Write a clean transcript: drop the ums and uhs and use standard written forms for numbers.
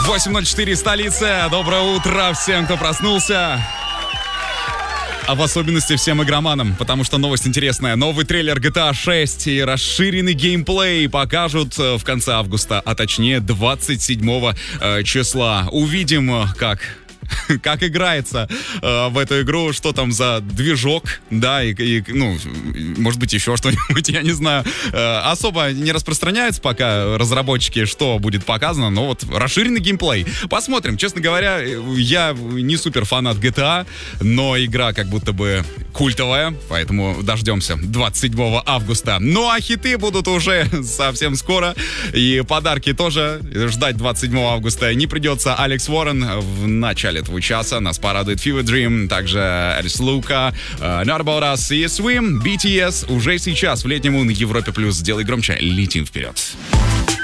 8:04, столица. Доброе утро всем, кто проснулся. А в особенности всем игроманам, потому что новость интересная. Новый трейлер GTA 6 и расширенный геймплей покажут в конце августа, а точнее 27 числа. Увидим, как играется в эту игру, что там за движок, да, и может быть, еще что-нибудь, я не знаю. Особо не распространяется пока разработчики, что будет показано, но вот расширенный геймплей. Посмотрим. Честно говоря, я не супер фанат GTA, но игра как будто бы культовая, поэтому дождемся 27 августа. Ну а хиты будут уже совсем скоро, и подарки тоже ждать 27 августа не придется. Алекс Уоррен в начале этого часа нас порадует Fever Dream, также Эрис Лука, Not About Us и Swim, BTS уже сейчас в летнем на Европе+. Сделай громче, летим вперед.